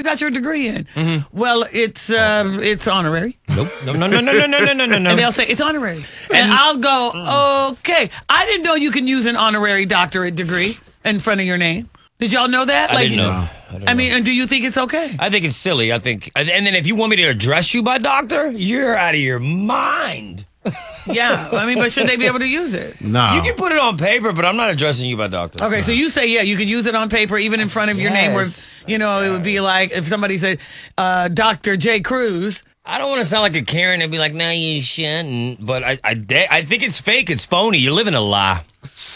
you got your degree in? Well, it's honorary. Nope. No. And they'll say, it's honorary. And I'll go, okay. I didn't know you can use an honorary doctorate degree in front of your name. Did y'all know that? I didn't know. I mean, and do you think it's okay? I think it's silly. And then if you want me to address you by doctor, you're out of your mind. Yeah, I mean, but should they be able to use it? No. You can put it on paper, but I'm not addressing you by doctor. Okay, so you say, you could use it on paper, even in front of your name, where, it would be like if somebody said, Dr. J. Cruz. I don't want to sound like a Karen and be like, no, you shouldn't. But I think it's fake. It's phony. You're living a lie.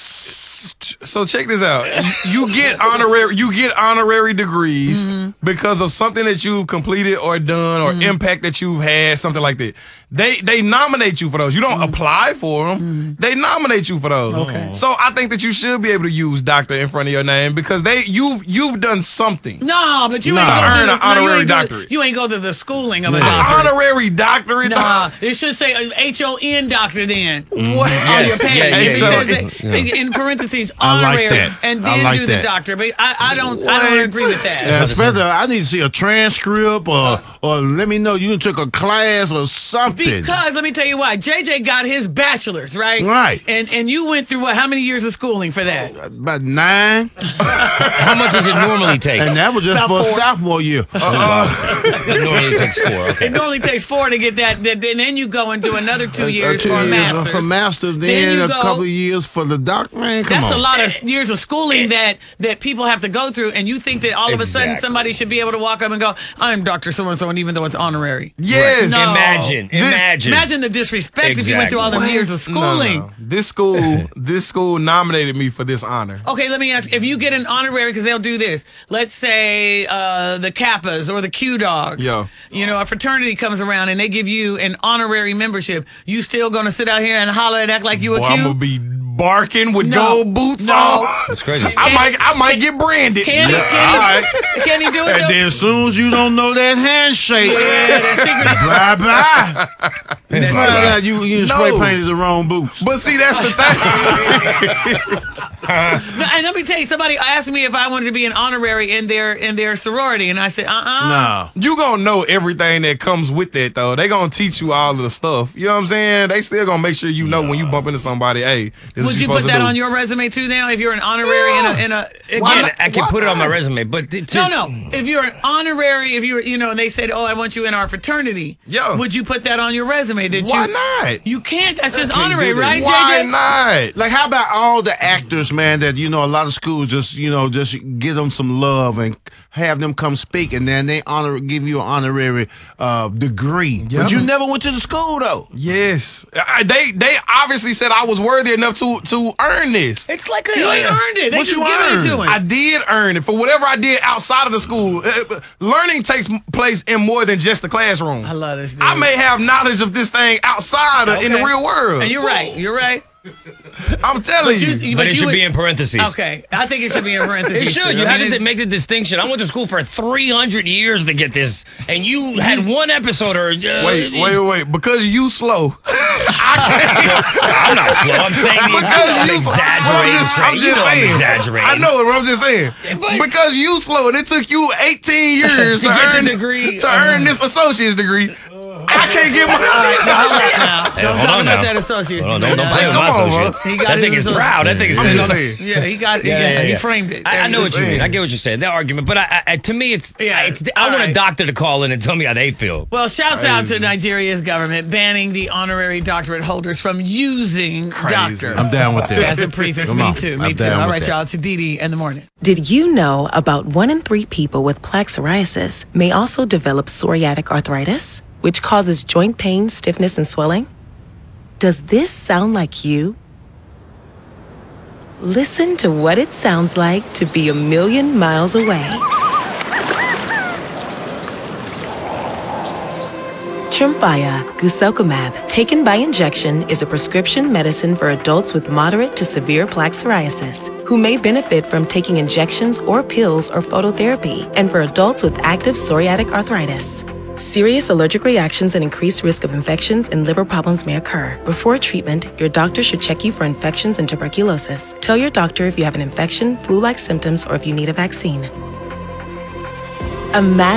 So check this out. You get honorary degrees because of something that you completed or done or impact that you've had, something like that. They nominate you for those. You don't apply for them. They nominate you for those. Okay. So I think that you should be able to use doctor in front of your name because you've done something. No, but you ain't To go earn to an honorary doctorate. You ain't go to the schooling of a doctorate. Honorary doctorate? Nah, it should say HON doctor then. What? On your page. Yes. It says in parentheses I like honorary, that. and I then like do the that. doctor. But I don't agree with that. Yeah, especially, I need to see a transcript or let me know you took a class or something. Because let me tell you why. JJ got his bachelor's, right? Right. And you went through how many years of schooling for that? About 9. How much does it normally take? And that was just About for a 4. sophomore year. It normally takes 4. Okay. It normally takes 4 to get that. And then you go and do another 2 years 2 for a years master's. for master's, Then then you a go- couple of years for the doctor. Man, come That's on. a lot of years of schooling that people have to go through, and you think that all of a sudden Exactly. somebody should be able to walk up and go, "I'm Dr. So-and-so," and even though it's honorary. Yes. No. Imagine the disrespect if you went through all them What? years of schooling. No. This school nominated me for this honor. Okay, let me ask, if you get an honorary, because they'll do this, let's say the Kappas or the Q Dogs, Yeah. a fraternity comes around and they give you an honorary membership, you still gonna sit out here and holler and act like you a Boy, Q? I'm gonna be barking with No. gold boots No. on. That's crazy. I might get branded. Can he do it? And though? then as soon as you don't know that handshake, Yeah, that secret. bye-bye. You find out you spray painted the wrong boots. But see, that's the thing. And let me tell you, somebody asked me if I wanted to be an honorary in their sorority, and I said, No. You gonna know everything that comes with that, though. They gonna teach you all of the stuff. You know what I'm saying? They still gonna make sure you know when you bump into somebody, hey, this is Would what you you're put supposed that to do. on your resume too now? If you're an honorary in a Again, I can put it on my resume, but No. If you're an honorary, if you're, and they said, "Oh, I want you in our fraternity," Yeah. would you put that on your resume? Why not? You can't. That's just Can't honorary, do that. right, Why JJ? not? Like, how about all the actors, man, that, a lot of schools just give them some love and have them come speak, and then they give you an honorary degree. Yeah. But you never went to the school, though. Yes. They obviously said I was worthy enough to earn this. it's like You ain't earned it. They What just you giving it to earned? him. I did earn it for whatever I did outside of the school. Learning takes place in more than just the classroom. I love this dude. I may have knowledge of this thing outside in the Okay. real world. And you're right. You're right. I'm telling you. But it should be in parentheses. Okay, I think it should be in parentheses. It should. too. You I had mean, to it's- make the distinction. I went to school for 300 years to get this, and you had one episode or Wait. Because you slow. I'm not slow. I'm saying I'm exaggerating. I'm just I'm saying. exaggerating. I know it, but I'm just saying. Because you slow, and it took you 18 years to get the earn degree. to earn this associate's degrey. I can't get my. Don't talk about that associate's Don't degree. play with Come my on, bro. associates. He got That his thing is associate. proud. That thing is I'm says just on- saying. Yeah, he got. He framed it. I know what you saying. mean. I get what you're saying. That argument, but to me, it's. I all want a right. doctor to call in and tell me how they feel. Well, shouts out to Nigeria's government banning the honorary doctorate holders from using doctor I'm down with that. as a prefix. Come Me on. too. I'm Me too. down All with right, that. y'all. It's Didi in the morning. Did you know about 1 in 3 people with plaque psoriasis may also develop psoriatic arthritis, which causes joint pain, stiffness, and swelling? Does this sound like you? Listen to what it sounds like to be a million miles away. Tremfya guselkumab, taken by injection, is a prescription medicine for adults with moderate to severe plaque psoriasis who may benefit from taking injections or pills or phototherapy, and for adults with active psoriatic arthritis. Serious allergic reactions and increased risk of infections and liver problems may occur. Before treatment, your doctor should check you for infections and tuberculosis. Tell your doctor if you have an infection, flu-like symptoms, or if you need a vaccine. Imagine